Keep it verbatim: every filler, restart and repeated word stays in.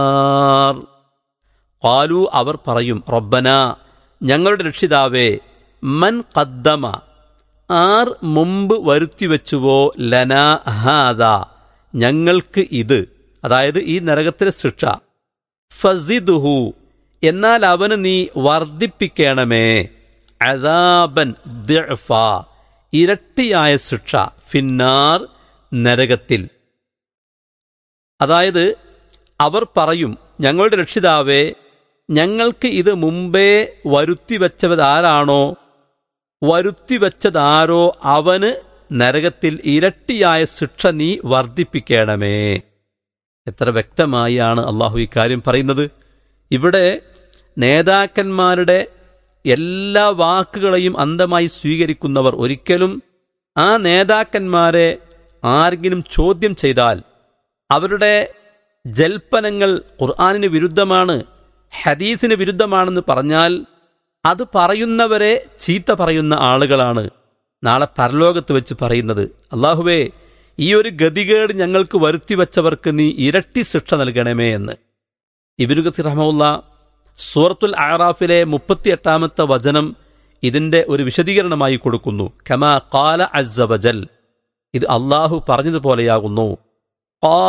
ഖാലു അവർ പറയും റബ്ബന ഞങ്ങളുടെ രക്ഷിതാവേ മൻ ഖദ്ദമ ആർ മുമ്പ് വരുത്തിവെച്ചുവോ ലനാ ഹാദാ ഞങ്ങൾക്ക് ഇത്, അതായത് ഈ നരകത്തിലെ ശിക്ഷ, ഫസിദ്ഹു എന്നാൽ അവന് നീ വർദ്ധിപ്പിക്കണമേ, അദാബൻ ദിഅഫ ഇരട്ടിയായ ശിക്ഷ, ഫിന്നാർ നരകത്തിൽ. അതായത് അവർ പറയും ഞങ്ങളുടെ രക്ഷിതാവേ ഞങ്ങൾക്ക് ഇത് മുമ്പേ വരുത്തിവെച്ചതാരാണോ വരുത്തിവെച്ചതാരോ അവന് നരകത്തിൽ ഇരട്ടിയായ ശിക്ഷ നീ വർദ്ധിപ്പിക്കണമേ. എത്ര വ്യക്തമായാണ് അള്ളാഹു ഇക്കാര്യം പറയുന്നത്. ഇവിടെ നേതാക്കന്മാരുടെ എല്ലാ വാക്കുകളെയും അന്ധമായി സ്വീകരിക്കുന്നവർ ഒരിക്കലും ആ നേതാക്കന്മാരെ ആരെങ്കിലും ചോദ്യം ചെയ്താൽ അവരുടെ ജൽപ്പനങ്ങൾ ഖുർആനിന് വിരുദ്ധമാണ്, ഹദീസിന് വിരുദ്ധമാണെന്ന് പറഞ്ഞാൽ അത് പറയുന്നവരെ ചീത്ത പറയുന്ന ആളുകളാണ് നാളെ പരലോകത്ത് വെച്ച് പറയുന്നത്, അല്ലാഹുവേ ഈ ഒരു ഗതികേട് ഞങ്ങൾക്ക് വരുത്തിവെച്ചവർക്ക് നീ ഇരട്ടി ശിക്ഷ നൽകണമേ എന്ന്. ഇബ്നു കസീർ റഹ്മഹുല്ലാ സൂറത്തുൽ അഅറാഫിലെ മുപ്പത്തിയെട്ടാമത്തെ വചനം ഇതിന്റെ ഒരു വിശദീകരണമായി കൊടുക്കുന്നു. കമാ ഖാല അസ്സ വജൽ, ഇത് അല്ലാഹു പറഞ്ഞതുപോലെയാകുന്നു.